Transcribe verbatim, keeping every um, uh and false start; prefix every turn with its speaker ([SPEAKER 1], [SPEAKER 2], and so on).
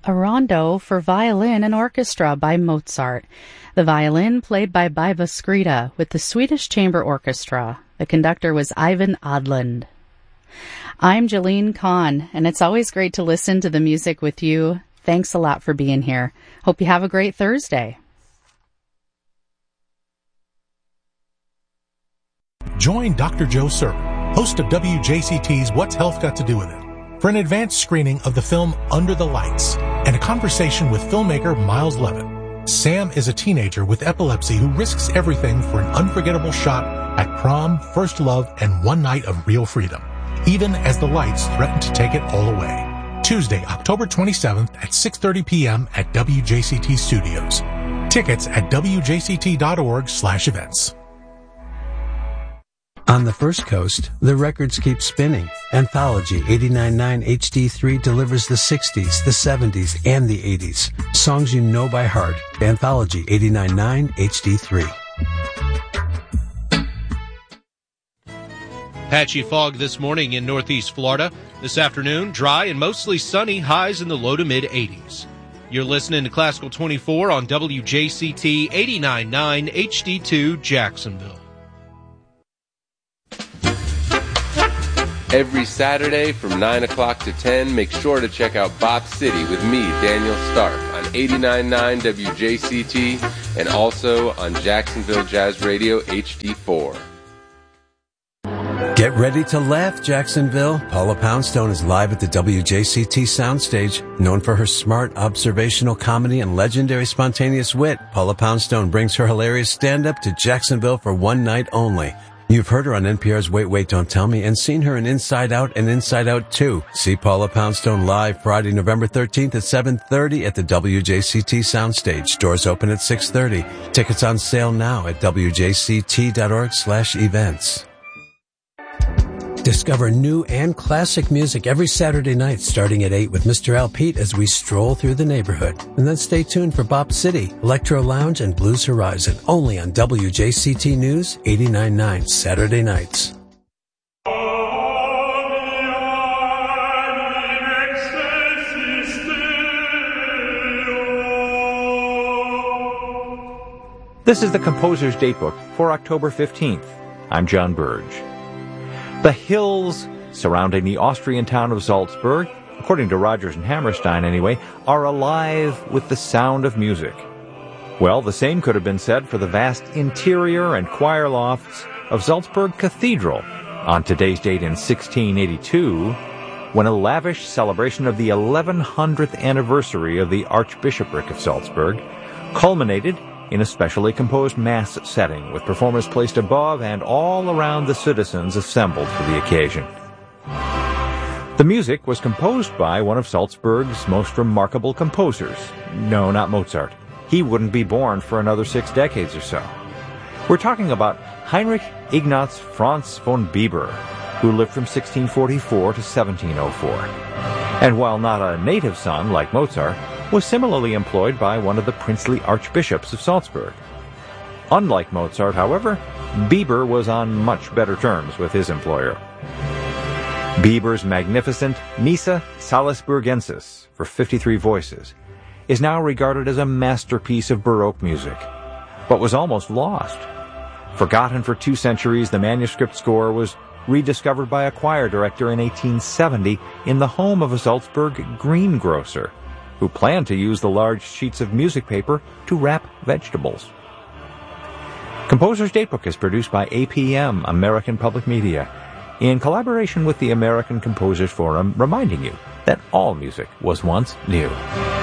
[SPEAKER 1] a rondo for violin and orchestra by Mozart. The violin played by Biba Skrita with the Swedish Chamber Orchestra. The conductor was Ivan Odland. I'm Jalene Kahn, and it's always great to listen to the music with you. Thanks a lot for being here. Hope you have a great Thursday.
[SPEAKER 2] Join Doctor Joe Serber, host of W J C T's What's Health Got to Do with It, for an advanced screening of the film Under the Lights and a conversation with filmmaker Miles Levitt. Sam is a teenager with epilepsy who risks everything for an unforgettable shot at prom, first love, and one night of real freedom, even as the lights threaten to take it all away. Tuesday, October twenty-seventh at six thirty p.m. at W J C T Studios. Tickets at W J C T dot org slash events.
[SPEAKER 3] On the First Coast, the records keep spinning. Anthology eighty-nine point nine H D three delivers the sixties, the seventies, and the eighties. Songs you know by heart. Anthology eighty-nine point nine H D three.
[SPEAKER 4] Patchy fog this morning in northeast Florida. This afternoon, dry and mostly sunny, highs in the low to mid eighties. You're listening to Classical twenty-four on W J C T eighty-nine point nine H D two Jacksonville.
[SPEAKER 5] Every Saturday from nine o'clock to ten, make sure to check out Bop City with me, Daniel Stark, on eighty-nine point nine W J C T and also on Jacksonville Jazz Radio H D four.
[SPEAKER 3] Get ready to laugh, Jacksonville. Paula Poundstone is live at the W J C T soundstage. Known for her smart, observational comedy and legendary spontaneous wit, Paula Poundstone brings her hilarious stand-up to Jacksonville for one night only. You've heard her on N P R's Wait, Wait, Don't Tell Me and seen her in Inside Out and Inside Out two. See Paula Poundstone live Friday, November thirteenth at seven thirty at the W J C T soundstage. Doors open at six thirty. Tickets on sale now at W J C T dot org slash events. Discover new and classic music every Saturday night starting at eight with Mister Al Pete as we stroll through the neighborhood. And then stay tuned for Bop City, Electro Lounge, and Blues Horizon, only on W J C T News eighty-nine point nine Saturday nights.
[SPEAKER 6] This is the Composer's Datebook for October fifteenth. I'm John Burge. The hills surrounding the Austrian town of Salzburg, according to Rodgers and Hammerstein anyway, are alive with the sound of music. Well, the same could have been said for the vast interior and choir lofts of Salzburg Cathedral on today's date in sixteen eighty-two, when a lavish celebration of the eleven hundredth anniversary of the Archbishopric of Salzburg culminated in a specially composed mass setting with performers placed above and all around the citizens assembled for the occasion. The music was composed by one of Salzburg's most remarkable composers. No, not Mozart. He wouldn't be born for another six decades or so. We're talking about Heinrich Ignaz Franz von Bieber, who lived from sixteen forty-four to seventeen oh four. And while not a native son like Mozart, was similarly employed by one of the princely archbishops of Salzburg. Unlike Mozart, however, Bieber was on much better terms with his employer. Bieber's magnificent Missa Salisburgensis, for fifty-three voices, is now regarded as a masterpiece of Baroque music, but was almost lost. Forgotten for two centuries, the manuscript score was rediscovered by a choir director in eighteen seventy in the home of a Salzburg greengrocer, who planned to use the large sheets of music paper to wrap vegetables. Composer's Datebook is produced by A P M, American Public Media, in collaboration with the American Composers Forum, reminding you that all music was once new.